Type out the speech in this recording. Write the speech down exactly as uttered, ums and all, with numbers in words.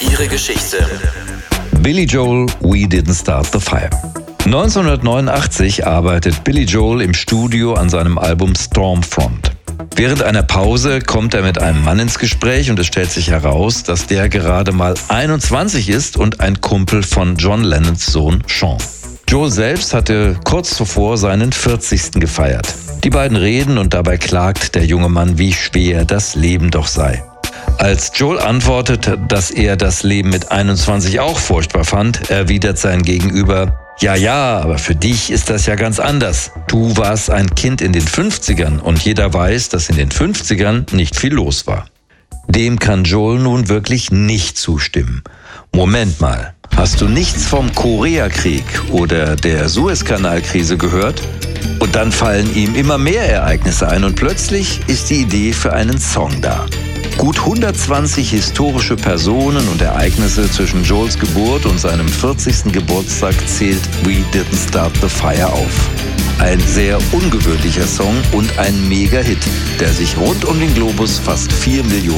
Ihre Geschichte. Billy Joel, We Didn't Start the Fire. neunzehnhundertneunundachtzig arbeitet Billy Joel im Studio an seinem Album Stormfront. Während einer Pause kommt er mit einem Mann ins Gespräch und es stellt sich heraus, dass der gerade mal einundzwanzig ist und ein Kumpel von John Lennons Sohn Sean. Joel selbst hatte kurz zuvor seinen vierzigsten gefeiert. Die beiden reden und dabei klagt der junge Mann, wie schwer das Leben doch sei. Als Joel antwortet, dass er das Leben mit einundzwanzig auch furchtbar fand, erwidert sein Gegenüber: Ja, ja, aber für dich ist das ja ganz anders. Du warst ein Kind in den fünfzigern und jeder weiß, dass in den fünfzigern nicht viel los war. Dem kann Joel nun wirklich nicht zustimmen. Moment mal, hast du nichts vom Koreakrieg oder der Suezkanalkrise gehört? Und dann fallen ihm immer mehr Ereignisse ein und plötzlich ist die Idee für einen Song da. Gut hundertzwanzig historische Personen und Ereignisse zwischen Joels Geburt und seinem vierzigsten Geburtstag zählt We Didn't Start the Fire auf. Ein sehr ungewöhnlicher Song und ein Mega-Hit, der sich rund um den Globus fast vier Millionen